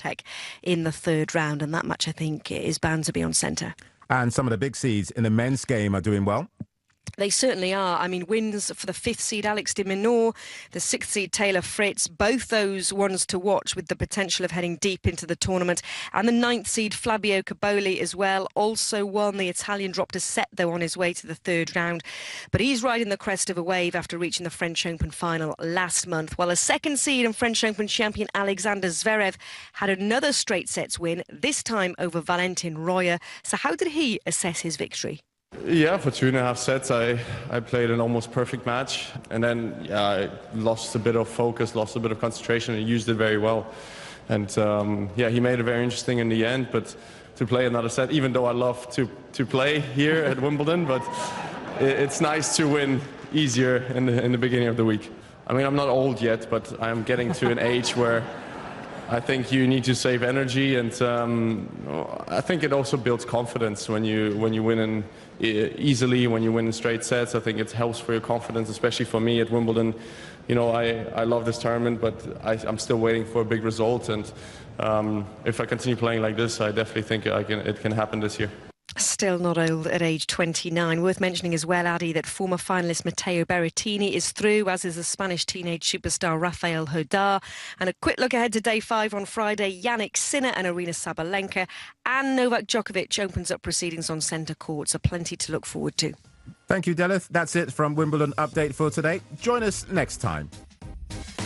Swiatek in the third round, and that match, I think, is bound to be on centre. And some of the big seeds in the men's game are doing well. They certainly are. I mean, wins for the 5th seed Alex de Minaur, the 6th seed Taylor Fritz, both those ones to watch with the potential of heading deep into the tournament. And the 9th seed Fabio Caboli as well, also won. The Italian dropped a set, though, on his way to the third round. But he's riding the crest of a wave after reaching the French Open final last month. While a 2nd seed and French Open champion Alexander Zverev had another straight sets win, this time over Valentin Royer. So how did he assess his victory? Yeah, for 2.5 sets, I played an almost perfect match. And then, I lost a bit of focus, lost a bit of concentration, and used it very well. And, he made it very interesting in the end. But to play another set, even though I love to play here at Wimbledon, but it's nice to win easier in the beginning of the week. I mean, I'm not old yet, but I'm getting to an age where I think you need to save energy, and I think it also builds confidence when you win easily, when you win in straight sets. I think it helps for your confidence, especially for me at Wimbledon. You know, I love this tournament, but I'm still waiting for a big result, and if I continue playing like this, I definitely think it can happen this year. Still not old at age 29. Worth mentioning as well, Addy, that former finalist Matteo Berrettini is through, as is the Spanish teenage superstar Rafael Hodar. And a quick look ahead to day 5 on Friday. Jannik Sinner and Aryna Sabalenka, and Novak Djokovic opens up proceedings on centre court, so plenty to look forward to. Thank you, Delith. That's it from Wimbledon Update for today. Join us next time.